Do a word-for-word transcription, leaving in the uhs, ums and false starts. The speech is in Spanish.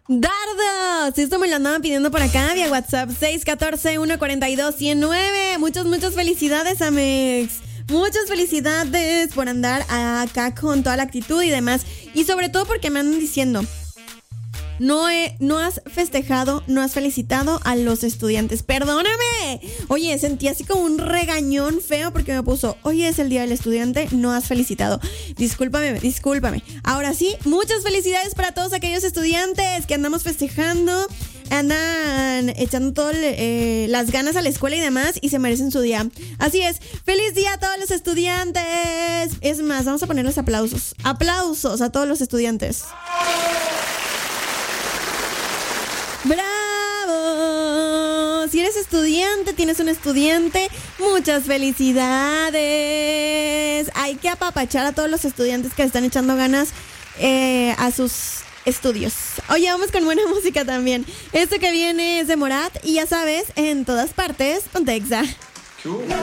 Dardo, sí, esto me lo andaban pidiendo por acá vía WhatsApp seis uno cuatro, uno cuatro dos, uno cero nueve. Muchas, muchas felicidades, Amex. Muchas felicidades por andar acá con toda la actitud y demás. Y sobre todo porque me andan diciendo, no, he, no has festejado, no has felicitado a los estudiantes. Perdóname. Oye, sentí así como un regañón feo porque me puso, hoy es el día del estudiante, no has felicitado. Discúlpame, discúlpame. Ahora sí, muchas felicidades para todos aquellos estudiantes que andamos festejando, andan echando todas eh, las ganas a la escuela y demás y se merecen su día. Así es, feliz día a todos los estudiantes. Es más, vamos a ponerles aplausos. Aplausos a todos los estudiantes. ¡Bravo! Si eres estudiante, tienes un estudiante, muchas felicidades. Hay que apapachar a todos los estudiantes que están echando ganas eh, a sus estudios. Oye, vamos con buena música también. Esto que viene es de Morat y ya sabes, en todas partes, Ponte Exa.